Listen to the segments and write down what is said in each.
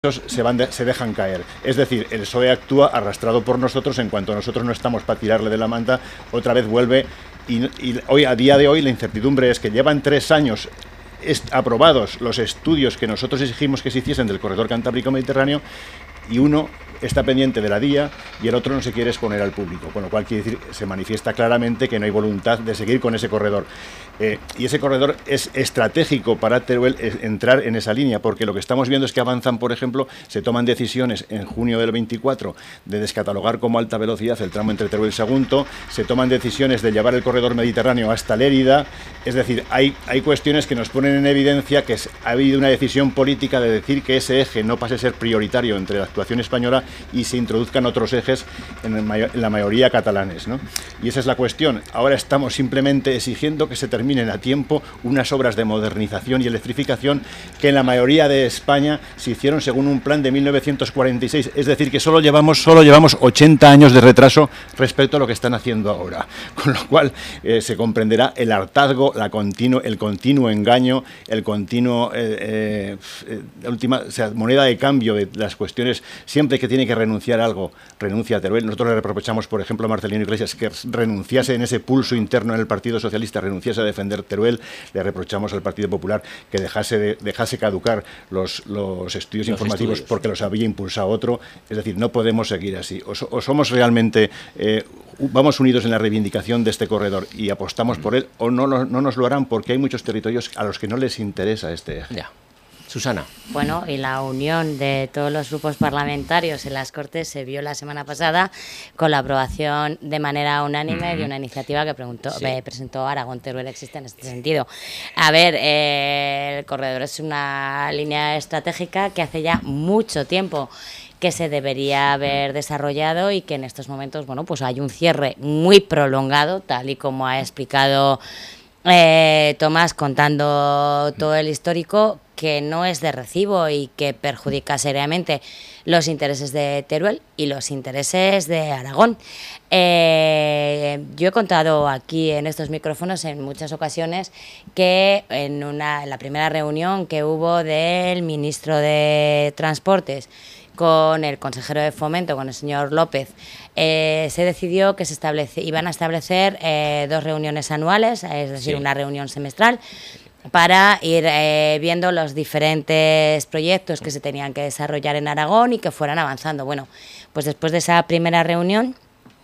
se dejan caer. Es decir, el PSOE actúa arrastrado por nosotros. En cuanto nosotros no estamos para tirarle de la manta, otra vez vuelve. Y hoy, a día de hoy, la incertidumbre es que llevan 3 años aprobados los estudios que nosotros exigimos que se hiciesen del corredor Cantábrico-Mediterráneo, y uno está pendiente de la DIA y el otro no se quiere exponer al público, con lo cual quiere decir, se manifiesta claramente que no hay voluntad de seguir con ese corredor. Y ese corredor es estratégico para Teruel entrar en esa línea, porque lo que estamos viendo es que avanzan, por ejemplo, se toman decisiones en junio del 24 de descatalogar como alta velocidad el tramo entre Teruel y Sagunto, se toman decisiones de llevar el corredor mediterráneo hasta Lérida. Es decir, hay cuestiones que nos ponen en evidencia que ha habido una decisión política de decir que ese eje no pase a ser prioritario entre la actuación española y se introduzcan otros ejes en la mayoría catalanes, ¿no? Y esa es la cuestión. Ahora estamos simplemente exigiendo que se terminen a tiempo unas obras de modernización y electrificación que en la mayoría de España se hicieron según un plan de 1946, es decir, que solo llevamos 80 años de retraso respecto a lo que están haciendo ahora, con lo cual se comprenderá el hartazgo, el continuo engaño, el continuo la última, o sea, moneda de cambio de las cuestiones. Siempre que tiene que renunciar a algo, renuncia a Teruel. Nosotros le reprochamos, por ejemplo, a Marcelino Iglesias que renunciase en ese pulso interno en el Partido Socialista, renunciase a defender Teruel. Le reprochamos al Partido Popular que dejase caducar los estudios informativos porque los había impulsado otro. Es decir, no podemos seguir así. O somos realmente, vamos unidos en la reivindicación de este corredor y apostamos por él, o no nos lo harán, porque hay muchos territorios a los que no les interesa este eje. Ya. Susana. Bueno, y la unión de todos los grupos parlamentarios en las Cortes se vio la semana pasada con la aprobación de manera unánime de una iniciativa que presentó Aragón Teruel Existe en este sentido. A ver, el corredor es una línea estratégica que hace ya mucho tiempo que se debería haber desarrollado y que en estos momentos, bueno, pues hay un cierre muy prolongado, tal y como ha explicado Tomás, contando todo el histórico, que no es de recibo y que perjudica seriamente los intereses de Teruel y los intereses de Aragón. Yo he contado aquí en estos micrófonos en muchas ocasiones que en la primera reunión que hubo del ministro de Transportes con el consejero de Fomento, con el señor López, se decidió que iban a establecer 2 reuniones anuales, es decir, una reunión semestral, para ir viendo los diferentes proyectos que se tenían que desarrollar en Aragón y que fueran avanzando. Bueno, pues después de esa primera reunión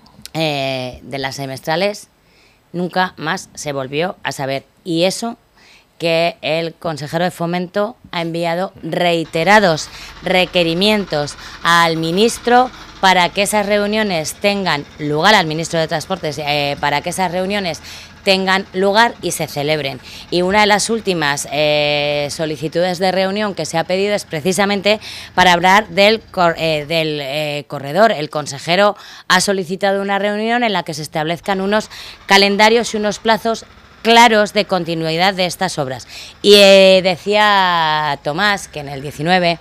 de las semestrales, nunca más se volvió a saber. Y eso que el consejero de Fomento ha enviado reiterados requerimientos al ministro para que esas reuniones tengan lugar, al ministro de Transportes, para que esas reuniones tengan lugar y se celebren. Y una de las últimas solicitudes de reunión que se ha pedido es precisamente para hablar del corredor. El consejero ha solicitado una reunión en la que se establezcan unos calendarios y unos plazos claros de continuidad de estas obras. Y decía Tomás que en el 19,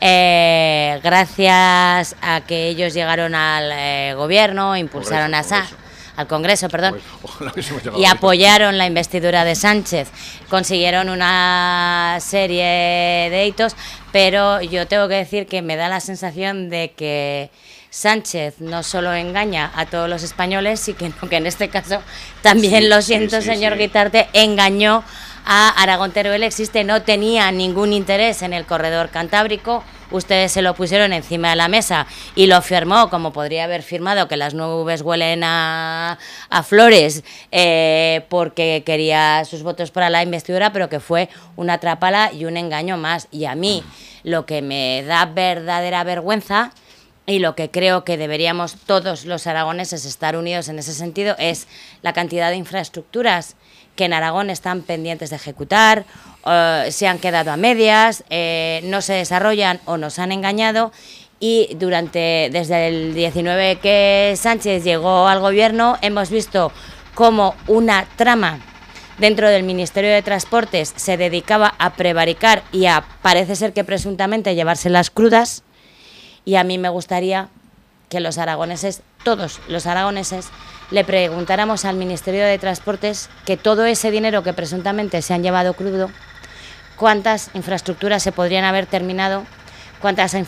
gracias a que ellos llegaron al gobierno, impulsaron al Congreso, perdón, y apoyaron la investidura de Sánchez, consiguieron una serie de hitos, pero yo tengo que decir que me da la sensación de que Sánchez no solo engaña a todos los españoles, sino que en este caso también, lo siento, señor Guitarte, engañó a Aragón Teruel Existe, no tenía ningún interés en el corredor cantábrico. Ustedes se lo pusieron encima de la mesa y lo firmó, como podría haber firmado que las nubes huelen a flores, porque quería sus votos para la investidura, pero que fue una trápala y un engaño más. Y a mí lo que me da verdadera vergüenza, y lo que creo que deberíamos todos los aragoneses estar unidos en ese sentido, es la cantidad de infraestructuras que en Aragón están pendientes de ejecutar, se han quedado a medias, no se desarrollan o nos han engañado. Y desde el 19 que Sánchez llegó al gobierno, hemos visto cómo una trama dentro del Ministerio de Transportes se dedicaba a prevaricar y a, parece ser que presuntamente, llevárselas crudas. Y a mí me gustaría que los aragoneses, todos los aragoneses, le preguntáramos al Ministerio de Transportes que todo ese dinero que presuntamente se han llevado crudo, cuántas infraestructuras se podrían haber terminado Quantes